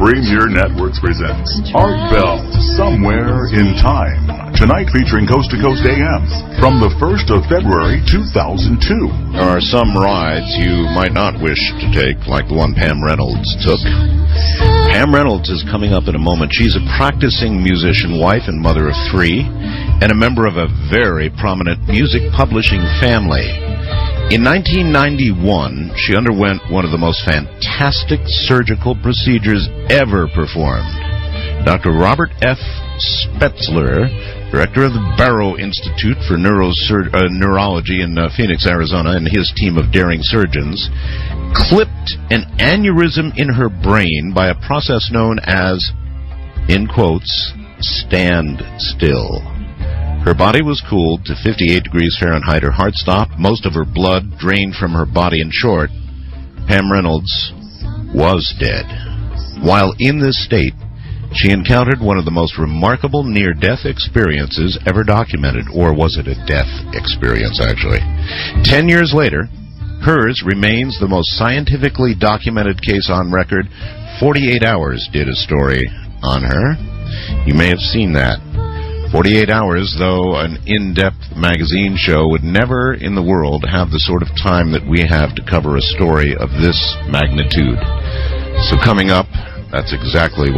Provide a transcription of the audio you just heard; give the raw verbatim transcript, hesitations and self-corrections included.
Premier Networks presents Art Bell, Somewhere in Time. Tonight featuring Coast to Coast A M from the first of February two thousand two. There are some rides you might not wish to take, like the one Pam Reynolds took. Pam Reynolds is coming up in a moment. She's a practicing musician, wife and mother of three, and a member of a very prominent music publishing family. In nineteen ninety-one, she underwent one of the most fantastic surgical procedures ever performed. Doctor Robert F. Spetzler, director of the Barrow Institute for Neurosur- uh, Neurology in uh, Phoenix, Arizona, and his team of daring surgeons, clipped an aneurysm in her brain by a process known as, in quotes, stand still. Her body was cooled to fifty-eight degrees Fahrenheit. Her heart stopped. Most of her blood drained from her body. In short, Pam Reynolds was dead. While in this state, she encountered one of the most remarkable near-death experiences ever documented. Or was it a death experience, actually? Ten years later, hers remains the most scientifically documented case on record. forty-eight hours did a story on her. You may have seen that. forty-eight hours, though, an in-depth magazine show would never in the world have the sort of time that we have to cover a story of this magnitude. So coming up, that's exactly what